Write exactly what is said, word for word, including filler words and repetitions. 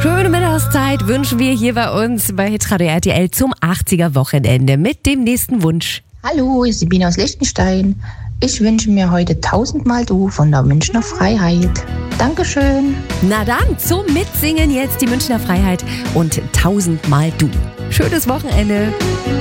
Schöne Mittagszeit wünschen wir hier bei uns bei Hitradio R T L zum achtziger-Wochenende mit dem nächsten Wunsch. Hallo, ich bin aus Liechtenstein. Ich wünsche mir heute tausendmal Du von der Münchner Freiheit. Dankeschön. Na dann, zum Mitsingen jetzt die Münchner Freiheit und tausendmal Du. Schönes Wochenende.